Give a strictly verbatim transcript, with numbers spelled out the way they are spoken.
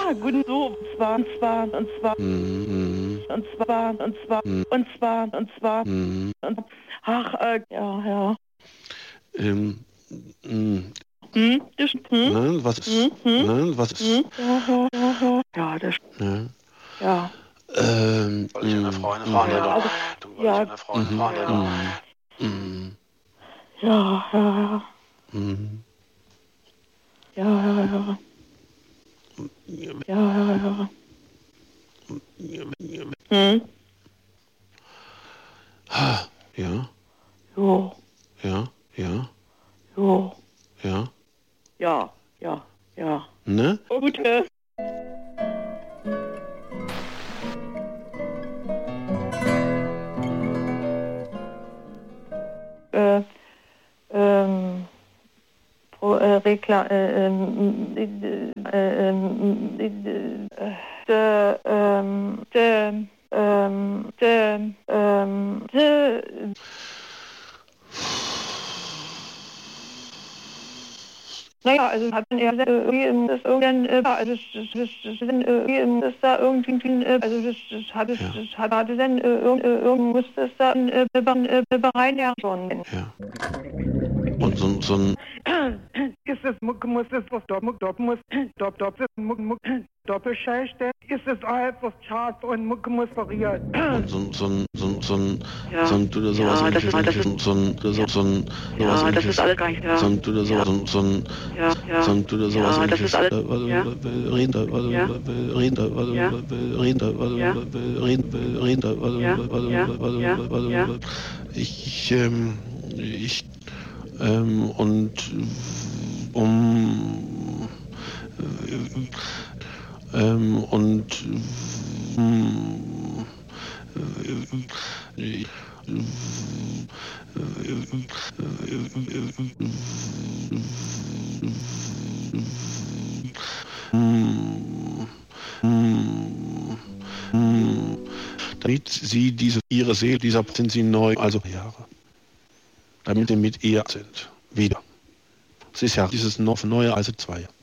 Ja, gut, so, und zwar, und zwar, und zwar, Mhm. und zwar, und zwar, Mhm. und zwar, und zwar, Mhm. und, ach, äh, ja, ja. Ähm, mh. Hm, das, hm, Ne, was ist, hm, hm, ne, was ist, hm, ja, ja, ja, ja, ja, das, ne, ja. ähm, Weil ich eine mh, Freundin mh, von der Ja, also, Leitung, weil ich ja, eine Freundin mhm, von der ja, mhm, ja, ja, mhm, ja, ja, ja, ja, ja, ja, ja. Hm, ha, ja, jo, ja, ja, jo, ja, ja, ja, ja. ne? Gut, äh, äh, ähm, Pro, äh, Rekla, äh, ähm, äh, äh, ähm, äh, äh, ähm, de, ähm, de, ähm, de, naja, also hat er irgendwie das irgendwann, äh, also das, das, das, das, das, irgendwie, das da irgendwie, äh, also das, das hat es, Ja. das hat, hatte dann, äh, irgend, äh, irgend muss das da, äh, Bereich ja schon. Ja. Und so, so ein, Ist es Muck, muss es was Doppel, Doppel, muss Doppel, Doppel, Muck, Muck, Doppelscheichte? Ist es halt was Charts und Muck muss variiert? und so, so ein, so ein, so ein, Ja. so ein, oder sowas Ja, das ähnliches, ist- das ähnliches, so ein, oder so, so ein, Ja, sowas das ähnliches, ist alles gar nicht, ja. so ein, oder sowas, so, so ein, Ja, ja. so ein, oder sowas Ja, das ähnliches, ist alles, äh, warte, ja. reden da, warte, Ja. reden da, warte, Ja. reden da, warte, Ja. reden, reden da, warte, Ja. warte, Ja. warte, Ja. warte, Ja. warte, ich, ähm, ich, ähm, und, um, ähm, und, ähm, damit sie diese ihre Seele, dieser sind sie neu, also Jahre, damit sie mit ihr sind, wieder. Es ist ja dieses noch neue als zwei.